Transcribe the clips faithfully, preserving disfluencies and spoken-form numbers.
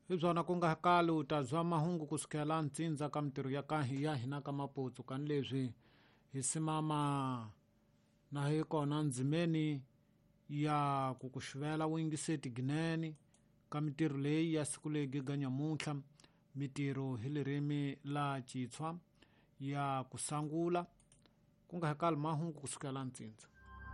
Izona ku nga kali u ta zwa mahungu kusukela ntsindza ka mintirho ya ka ya hina ka maputsu kani leswi hi simama na hi kona ndzimeni ya ku ku xivela wingiseti ginene ka mintirho leyi ya siku leyi giga nyamuntlha mintirho hi ririmi la Xitswa ya ku sangula ku nga kali mahungu kusukela ntsindza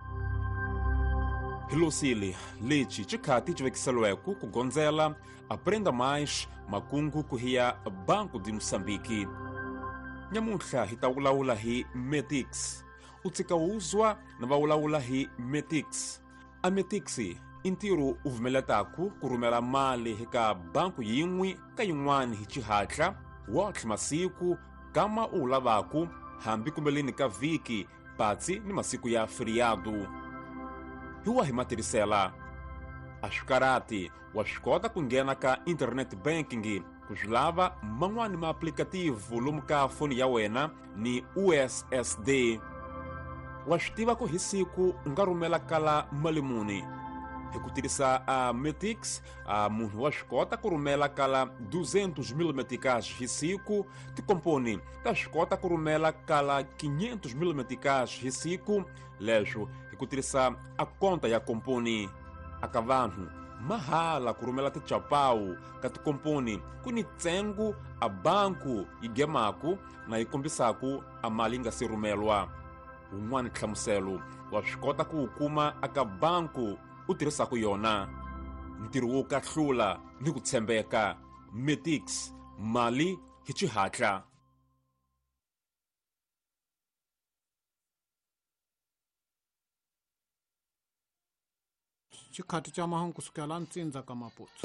hilosile leci cikhati civekiseliweku ku gonzela aprenda mais makungu kuhiya Banco de Moçambique. Nyamuntlha hi ta wulawula hi Metix. U tshika wuzwa na vawulawula hi Metix. A Metix i ntirho u vumeletaku ku rhumela mali hi ka banku yin'we ka yin'wana hi xihatla wotlhe masiku kama u wu lavaku hambi kumbeleni ka vhiki patsi ni masiku ya feriado. Hi wahi matirhisela a swikarati wa swi kota ku nghena ka internet banking ku swi lava man'wani maaplikativu lomu ka foni ya wena ni U S S D. Wa swi tiva ku hi siku u nga rhumela kala mali muni. Hi ku tirhisa a Metix a munhu wa swi kota ku rhumela kala duzentos mil meticais hi siku. Tikomponi ta swi kota ku rhumela kala quinhentos mil meticais hi siku. Leswo hi ku tirhisa a konta ya komponi. Aka vanhu mahala ku rhumela tichapawu ka tikomponi ku ni ntsengo a banku yi gemaku na yi kombisaku a mali yi nga si rhumelwa. Un'wana nhlamuselo wa swi kota ku wu kuma aka banku u tirhisaku yona. Ntirho wo kahlula ni ku tshembeka. Metix, mali hi xihatla. xikhati xa mahungu kusukela ntsindza ka maputsu.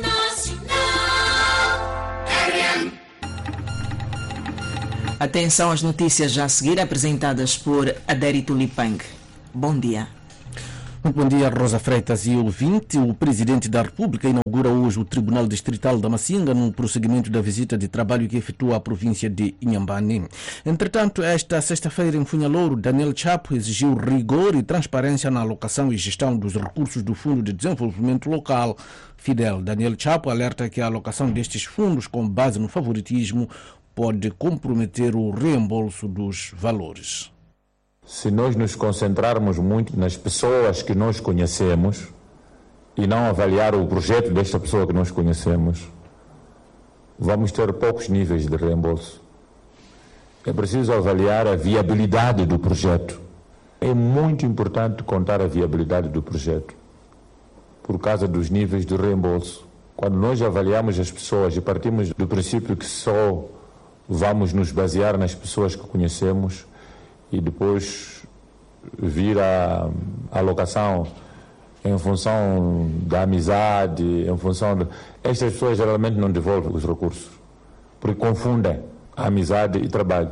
Atenção às notícias já a seguir, apresentadas por Adérito Lipang. Bom dia. Muito bom dia, Rosa Freitas e ouvinte. O Presidente da República inaugura hoje o Tribunal Distrital da Macinga no prosseguimento da visita de trabalho que efetua à província de Inhambane. Entretanto, esta sexta-feira em Funhalouro, Daniel Chapo exigiu rigor e transparência na alocação e gestão dos recursos do Fundo de Desenvolvimento Local, Fidel. Daniel Chapo alerta que a alocação destes fundos com base no favoritismo pode comprometer o reembolso dos valores. Se nós nos concentrarmos muito nas pessoas que nós conhecemos e não avaliar o projeto desta pessoa que nós conhecemos, vamos ter poucos níveis de reembolso. É preciso avaliar a viabilidade do projeto. É muito importante contar a viabilidade do projeto por causa dos níveis de reembolso. Quando nós avaliamos as pessoas e partimos do princípio que só vamos nos basear nas pessoas que conhecemos e depois vir a, a alocação em função da amizade, em função de... Estas pessoas geralmente não devolvem os recursos, porque confundem a amizade e trabalho.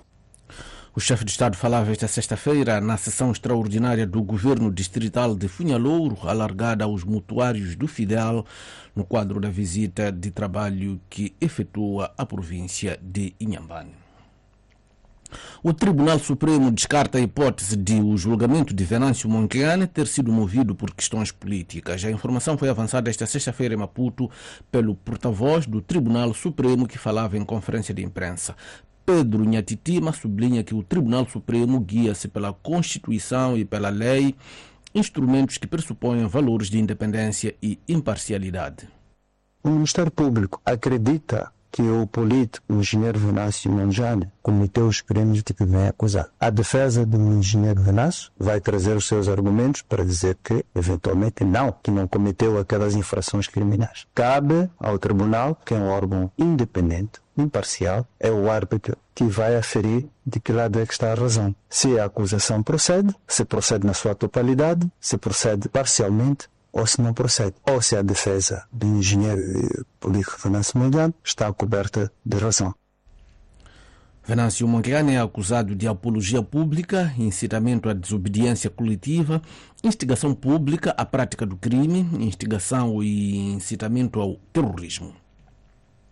O chefe de Estado falava esta sexta-feira na sessão extraordinária do Governo Distrital de Funhalouro, alargada aos mutuários do Fidel, no quadro da visita de trabalho que efetua a província de Inhambane. O Tribunal Supremo descarta a hipótese de o julgamento de Venâncio Mondlane ter sido movido por questões políticas. A informação foi avançada esta sexta-feira em Maputo pelo porta-voz do Tribunal Supremo, que falava em conferência de imprensa. Pedro Nhatitima sublinha que o Tribunal Supremo guia-se pela Constituição e pela lei, instrumentos que pressupõem valores de independência e imparcialidade. O Ministério Público acredita que o político, o engenheiro Venâncio Mondlane, cometeu os crimes de que vem acusado. A defesa do engenheiro Venâncio vai trazer os seus argumentos para dizer que, eventualmente, não, que não cometeu aquelas infrações criminais. Cabe ao tribunal, que é um órgão independente, imparcial, é o árbitro que vai aferir de que lado é que está a razão. Se a acusação procede, se procede na sua totalidade, se procede parcialmente, ou se não procede, ou se a defesa do engenheiro político Venâncio Mondlane está coberta de razão. Venâncio Mondlane é acusado de apologia pública, incitamento à desobediência coletiva, instigação pública à prática do crime, instigação e incitamento ao terrorismo.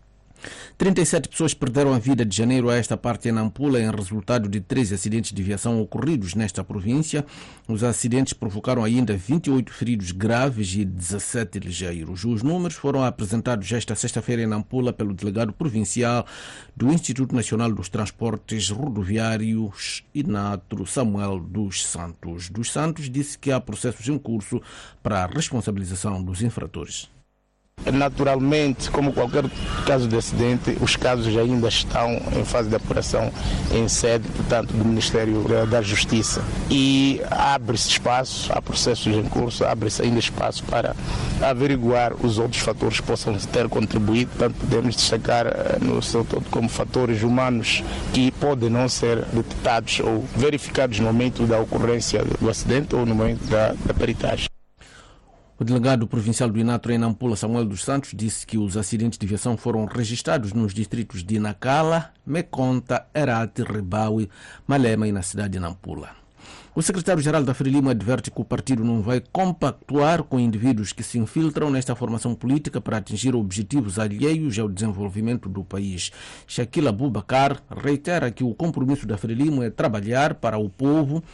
trinta e sete pessoas perderam a vida de janeiro a esta parte em Nampula em resultado de treze acidentes de viação ocorridos nesta província. Os acidentes provocaram ainda vinte e oito feridos graves e dezassete ligeiros. Os números foram apresentados esta sexta-feira em Nampula pelo delegado provincial do Instituto Nacional dos Transportes Rodoviários, Inatro Samuel dos Santos. Dos Santos disse que há processos em curso para a responsabilização dos infratores. Naturalmente, como qualquer caso de acidente, os casos ainda estão em fase de apuração em sede, portanto, do Ministério da Justiça. E abre-se espaço, há processos em curso, abre-se ainda espaço para averiguar os outros fatores que possam ter contribuído. Portanto, podemos destacar no seu todo como fatores humanos que podem não ser detectados ou verificados no momento da ocorrência do acidente ou no momento da, da peritagem. O delegado provincial do Inatro em Nampula, Samuel dos Santos, disse que os acidentes de viação foram registrados nos distritos de Nacala, Meconta, Herate, Ribaui, Malema e na cidade de Nampula. O secretário-geral da Frelimo adverte que o partido não vai compactuar com indivíduos que se infiltram nesta formação política para atingir objetivos alheios ao desenvolvimento do país. Shaquille Abubakar reitera que o compromisso da Frelimo é trabalhar para o povo,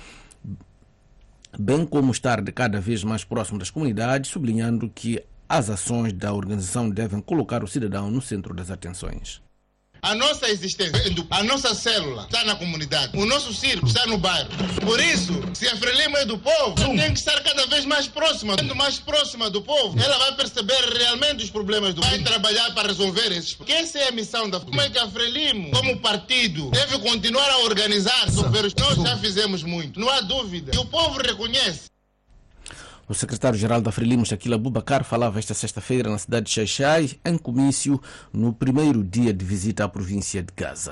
bem como estar de cada vez mais próximo das comunidades, sublinhando que as ações da organização devem colocar o cidadão no centro das atenções. A nossa existência, a nossa célula está na comunidade, o nosso circo está no bairro. Por isso, se a Frelimo é do povo, tem que estar cada vez mais próxima. Sendo mais próxima do povo, ela vai perceber realmente os problemas do povo. Vai trabalhar para resolver esses problemas. Que essa é a missão da Frelimo. Como é que a Frelimo, como partido, deve continuar a organizar, resolver os problemas? Nós já fizemos muito, não há dúvida. E o povo reconhece. O secretário-geral da Frelimo, Shaquille Abubakar, falava esta sexta-feira na cidade de Xai-Xai, em comício no primeiro dia de visita à província de Gaza.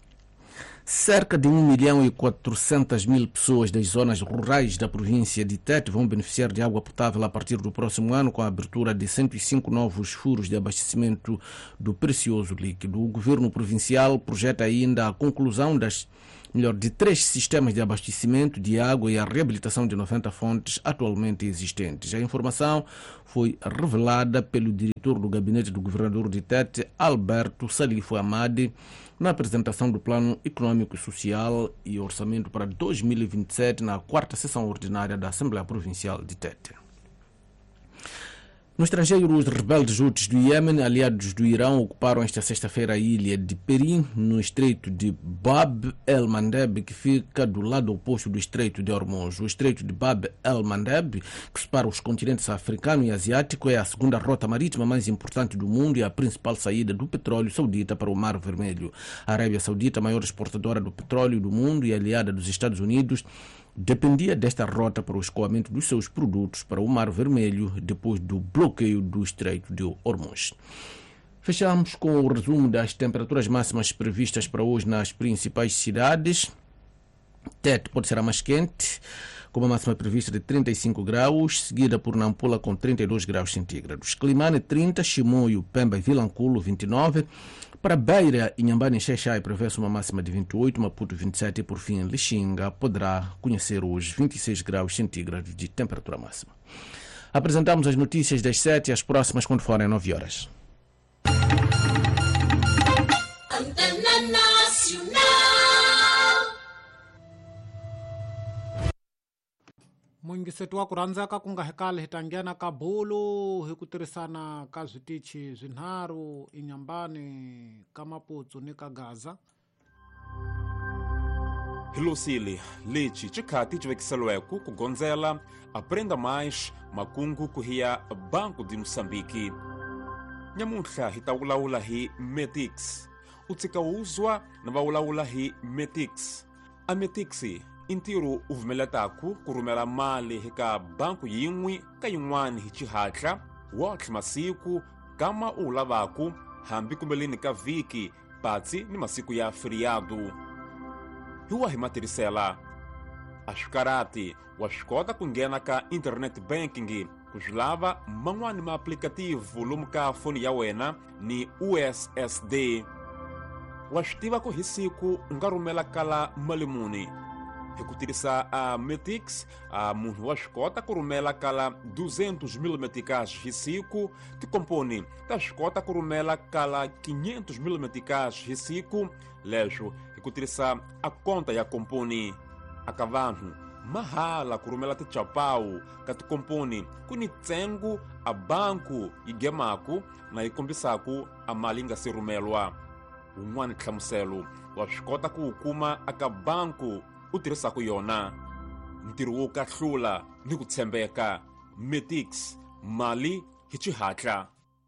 Cerca de um milhão e quatrocentas mil pessoas das zonas rurais da província de Tete vão beneficiar de água potável a partir do próximo ano, com a abertura de cento e cinco novos furos de abastecimento do precioso líquido. O governo provincial projeta ainda a conclusão das melhor de três sistemas de abastecimento de água e a reabilitação de noventa fontes atualmente existentes. A informação foi revelada pelo diretor do gabinete do governador de Tete, Alberto Salifo Amadi, na apresentação do Plano Econômico e Social e Orçamento para dois mil e vinte e sete na quarta sessão ordinária da Assembleia Provincial de Tete. No estrangeiro, os rebeldes Houthis do Iêmen, aliados do Irão, ocuparam esta sexta-feira a ilha de Perim, no estreito de Bab el-Mandeb, que fica do lado oposto do estreito de Hormuz. O estreito de Bab el-Mandeb, que separa os continentes africano e asiático, é a segunda rota marítima mais importante do mundo e a principal saída do petróleo saudita para o Mar Vermelho. A Arábia Saudita, a maior exportadora do petróleo do mundo e aliada dos Estados Unidos, dependia desta rota para o escoamento dos seus produtos para o Mar Vermelho depois do bloqueio do estreito de Hormuz. Fechamos com o resumo das temperaturas máximas previstas para hoje nas principais cidades. Tete pode ser a mais quente, com uma máxima prevista de trinta e cinco graus, seguida por Nampula com trinta e dois graus centígrados. Climane trinta, Chimoio, Pemba e Vilanculo vinte e nove. Para Beira, Inhambane e Xai-Xai prevê-se uma máxima de vinte e oito, Maputo vinte e sete e por fim Lixinga poderá conhecer hoje vinte e seis graus centígrados de temperatura máxima. Apresentamos as notícias das sete e as próximas quando forem nove horas. Antena Nacional. Mwingisetu wa kurandzaka ku nga hekale hi tanghena ka bulu hi ku tirhisana ka switichi swinharhu Inhambane ka Maputo ni ka Gaza. Hilosile leci cikhati civekiseliweku ku gonzela aprenda mais makungu kuhiya Banco de Moçambique. Nyamuhla hi ta wulawula hi Metix. U tsika uzwa na vawulawula hi Metix. A Metix intiru u vumeletaku ku rhumela mali hi ka banku yin'we ka yin'wana hi xihatla wotlhe masiku kama u lavaku hambi kumbeleni ka vhiki patsi ni masiku ya feriado. Hi wa hi matirhisela a swikarati wa swi kota ku nghena ka internet banking ku swi lava man'wani maaplikativu lomu ka foni ya wena ni U S S D. Wa swi tiva ku hi siku u nga rhumela kala mali muni. hi ku tirhisa a Metix a munhu wa swi kota ku rhumela kala duzentos mil meticais hi siku. Tikomponi ta swi kota ku rhumela kala quinhentos mil meticais hi siku, leswo hi ku tirhisa a konta ya komponi. Aka vanhu mahala ku rhumela tichapawu ka tikomponi ku ni ntsengo a banku yi gemaku na yi kombisaku a mali yi nga si rhumelwa. Wun'wana nhlamuselo wa swi kota ku wu kuma aka banku u tirhisaku yona. Ntirho wo kahlula ni ku tshembeka. Metix, mali hi xihatla.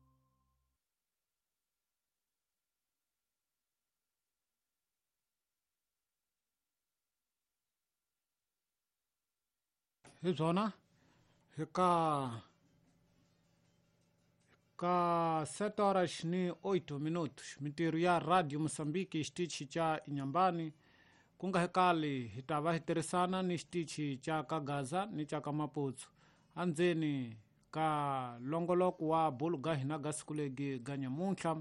Hi byona hi ka ka sete horas ni oito minutos mintirho ya radio Moçambique xitichi cha Inhambane ku nga hekali hi ta va hi tirhisana ni xitichi cha ka Gaza ni cha ka Maputo andzeni ka longoloko wa buluga hina ga siku legi ga nyamuntlha.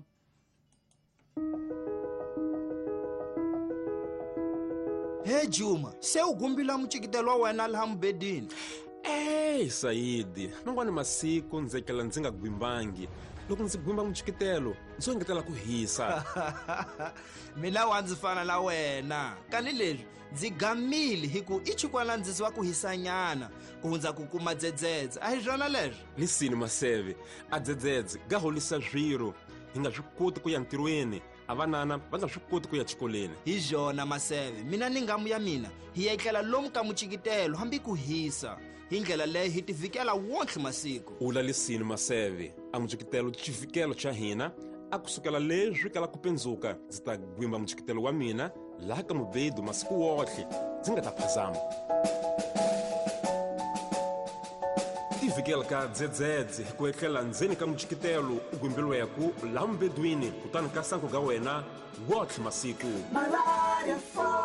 He Juma, se u gumbila muchikitelo wa wena laha mubedini? Hey Sayidi, man'wani masiku ndzi ekela ndzi nga gwimbangi. Loko ndzi gwimba muchikitelo ndzi engetela ku hisa. Mina wa ndzi fana na wena kani leswi ndzi gamile hi ku i chikwana ndzi wa ku hisanyana ku hundza ku kuma dzedzedze. A hi swona leswi? Lisini Maseve, a dzedzedze ga holisa zwiro hi nga swi koti ku ya ntirhweni, avanana va nga swi koti ku ya xikoleni. Hi zwona Maseve, mina ni ngamu ya mina hi etlela lomu ka muchikitelo hambi ku hisa. Hi ndlela leyi hi tivikela wontlhe masiku. Ula lisini Maseve, a muchikitelo chivikelo cha hina a kusukela leswi kala ku pendzuka ndzi ta gwimba muchikitelo wa mina laha ka mubedu masiku wotlhe ndzi nga ta phazama. Tivikela ka dzedzedze ku etlela ndzeni ka muchikitelo u gwimbilweku laha mubedwini kutani ka sangu ga wena wotlhe masiku. Malaria